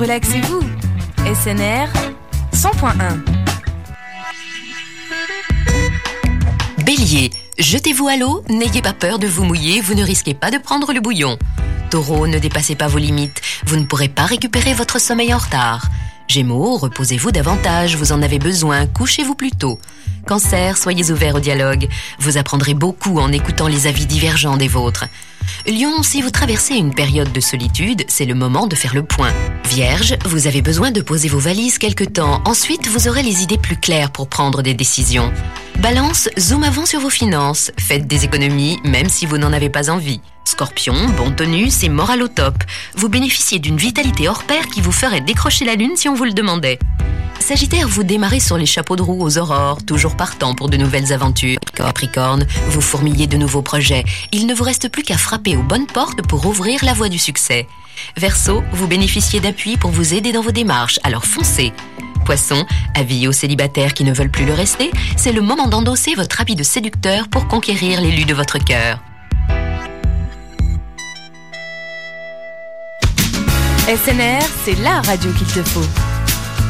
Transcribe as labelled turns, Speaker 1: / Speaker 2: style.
Speaker 1: Relaxez-vous. SNR 100.1.
Speaker 2: Bélier, jetez-vous à l'eau, n'ayez pas peur de vous mouiller, vous ne risquez pas de prendre le bouillon. Taureau, ne dépassez pas vos limites, vous ne pourrez pas récupérer votre sommeil en retard. Gémeaux, reposez-vous davantage, vous en avez besoin, couchez-vous plus tôt. Cancer, soyez ouvert au dialogue, vous apprendrez beaucoup en écoutant les avis divergents des vôtres. Lion, si vous traversez une période de solitude, c'est le moment de faire le point. Vierge, vous avez besoin de poser vos valises quelque temps, ensuite vous aurez les idées plus claires pour prendre des décisions. Balance, zoom avant sur vos finances, faites des économies même si vous n'en avez pas envie. Scorpion, bon tonus et moral au top. Vous bénéficiez d'une vitalité hors pair qui vous ferait décrocher la lune si on vous le demandait. Sagittaire, vous démarrez sur les chapeaux de roue aux aurores, toujours partant pour de nouvelles aventures. Capricorne, vous fourmillez de nouveaux projets. Il ne vous reste plus qu'à frapper aux bonnes portes pour ouvrir la voie du succès. Verseau, vous bénéficiez d'appui pour vous aider dans vos démarches, alors foncez. Poisson, avis aux célibataires qui ne veulent plus le rester, c'est le moment d'endosser votre habit de séducteur pour conquérir l'élu de votre cœur.
Speaker 1: SNR, c'est la radio qu'il te faut.